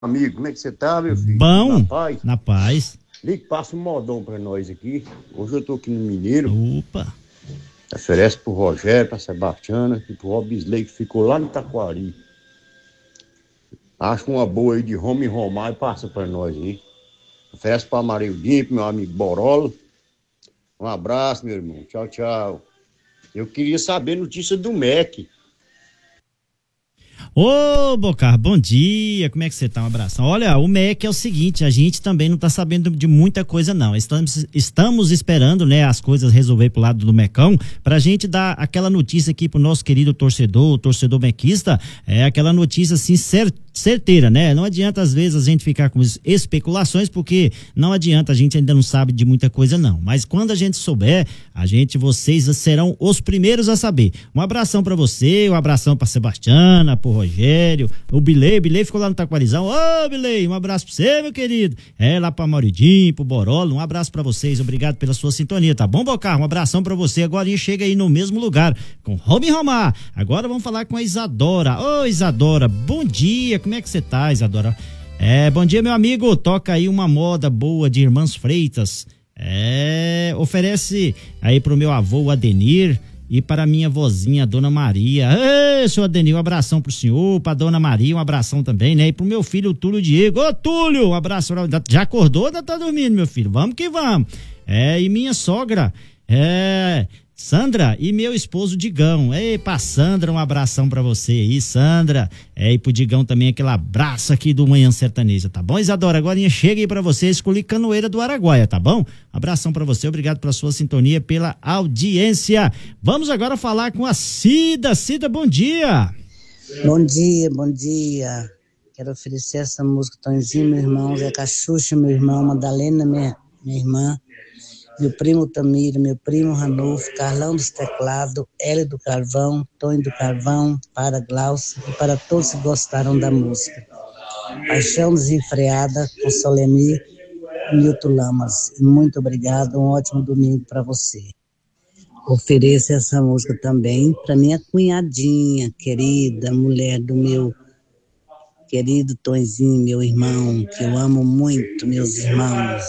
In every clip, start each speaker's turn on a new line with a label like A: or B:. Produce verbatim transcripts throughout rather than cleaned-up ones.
A: Amigo, como é que você tá, meu filho?
B: Bom,
A: Na paz?
B: na paz.
A: Liga, passa um modão pra nós aqui. Hoje eu tô aqui no Mineiro.
B: Opa.
A: Oferece pro Rogério, pra Sebastiana e pro Robisley, que ficou lá no Taquari. Acha uma boa aí de Roma e Romar e passa pra nós aí. Oferece pra Marildinho, pro meu amigo Borola. Um abraço, meu irmão. Tchau, tchau. Eu queria saber notícia do M E C.
B: Ô, Bocar, bom dia, como é que você tá? Um abração. Olha, o M E C é o seguinte, a gente também não tá sabendo de muita coisa não, estamos, estamos esperando, né, as coisas resolver pro lado do Mecão, pra gente dar aquela notícia aqui pro nosso querido torcedor, o torcedor mequista, é aquela notícia assim, certa, certeira, né? Não adianta às vezes a gente ficar com especulações, porque não adianta, a gente ainda não sabe de muita coisa não, mas quando a gente souber, a gente, vocês serão os primeiros a saber. Um abração pra você, um abração pra Sebastiana, pro Rogério, o Bilei, Bilei ficou lá no Taquarizão. Ô, Bilei, um abraço pra você, meu querido. É, lá pra Mauridinho, pro Borola, um abraço pra vocês, obrigado pela sua sintonia, tá bom, Bocar? Um abração pra você, agora chega aí no mesmo lugar, com Romy Romar. Agora vamos falar com a Isadora. Ô, Isadora, bom dia, como é que você tá, Isadora? É, bom dia, meu amigo, toca aí uma moda boa de Irmãs Freitas. É, oferece aí pro meu avô, o Adenir, e para minha vozinha, a Dona Maria. Ei, seu Adenir, um abração pro senhor, pra Dona Maria, um abração também, né? E pro meu filho, o Túlio Diego. Ô, Túlio, um abraço. Já acordou ou ainda tá dormindo, meu filho? Vamos que vamos. É, e minha sogra, é, Sandra, e meu esposo Digão. Ei, pra Sandra, um abração pra você aí, Sandra. É, e pro Digão também aquele abraço aqui do Manhã Sertaneja, tá bom, Isadora? Agora chega aí pra você, escolhi Canoeira do Araguaia, tá bom? Abração pra você, obrigado pela sua sintonia, pela audiência. Vamos agora falar com a Cida. Cida, bom dia.
C: Bom dia, bom dia. Quero oferecer essa música, Tonzinho, meu irmão, Zé Cachucha, meu irmão, Madalena, minha, minha irmã, meu primo Tamiro, meu primo Ranulfo, Carlão dos Teclados, Hélio do Carvão, Tonho do Carvão, para Glaucio e para todos que gostaram da música. Paixão Desenfreada, com Soleni e Milton Lamas. Muito obrigado, um ótimo domingo para você. Ofereço essa música também para minha cunhadinha, querida, mulher do meu querido Tonzinho, meu irmão, que eu amo muito, meus irmãos.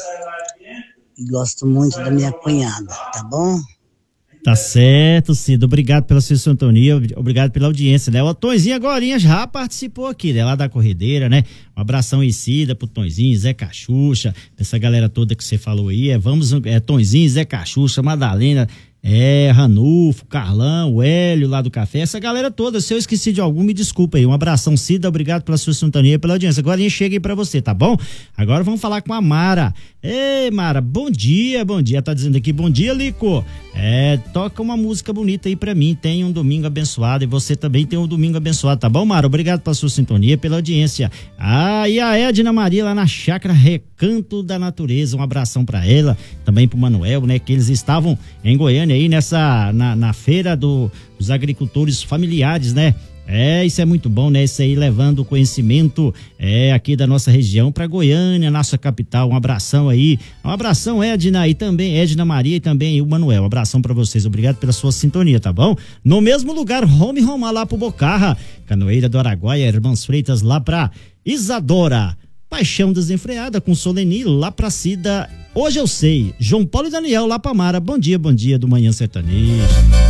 C: E gosto muito da minha cunhada, tá bom?
B: Tá certo, Cida, obrigado pela sua sintonia, obrigado pela audiência, né? O Tonzinho agorinha já participou aqui, né? Lá da Corredeira, né? Um abração aí, Cida, pro Tonzinho, Zé Cachucha, essa galera toda que você falou aí, é, vamos, é Tonzinho, Zé Cachucha, Madalena, é, Ranulfo, Carlão, o Hélio lá do café, essa galera toda. Se eu esqueci de algum, me desculpa aí. Um abração, Cida, obrigado pela sua sintonia, pela audiência. Agora a gente chega aí pra você, tá bom? Agora vamos falar com a Mara. Ei, Mara, bom dia, bom dia. Tá dizendo aqui, bom dia, Lico. É, toca uma música bonita aí pra mim. Tenha um domingo abençoado e você também tem um domingo abençoado, tá bom, Mara? Obrigado pela sua sintonia, pela audiência. Ah, e a Edna Maria lá na Chácara Recanto da Natureza. Um abração pra ela, também pro Manuel, né? Que eles estavam em Goiânia aí nessa, na, na feira do, dos agricultores familiares, né? É, isso é muito bom, né? Isso aí levando o conhecimento é, aqui da nossa região para Goiânia, nossa capital. Um abração aí, um abração, Edna, e também Edna Maria e também o Manuel. Um abração para vocês, obrigado pela sua sintonia, tá bom? No mesmo lugar, Romy Romar lá pro Bocarra, Canoeira do Araguaia, Irmãs Freitas lá pra Isadora. Paixão Desenfreada com Soleni lá pra Cida. Hoje eu sei, João Paulo e Daniel lá pra Mara. Bom dia, bom dia do Manhã Sertanejo.